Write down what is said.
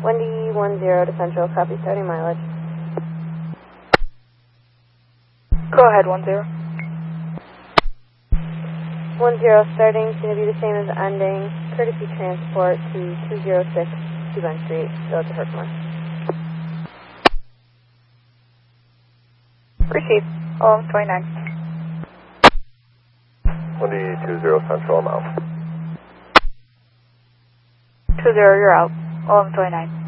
Wendy 10 to Central, copy, starting mileage. Go ahead, 10. 10 starting, it's going to be the same as ending. Courtesy transport to 206 Cuban Street, go to Herkimer. Receive, 29. Wendy 20 Central, I'm out. 20, you're out, 29.